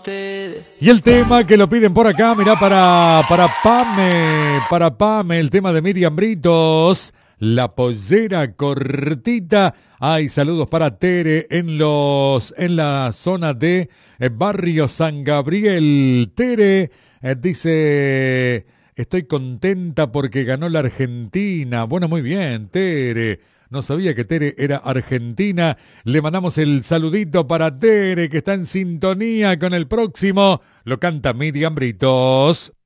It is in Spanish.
usted. Y el tema que lo piden por acá, mirá, para Pame, el tema de Miriam Britos, la pollera cortita. Ay, saludos para Tere en la zona de Barrio San Gabriel. Tere dice, estoy contenta porque ganó la Argentina. Bueno, muy bien, Tere. No sabía que Tere era argentina. Le mandamos el saludito para Tere, que está en sintonía con el próximo. Lo canta Miriam Britos.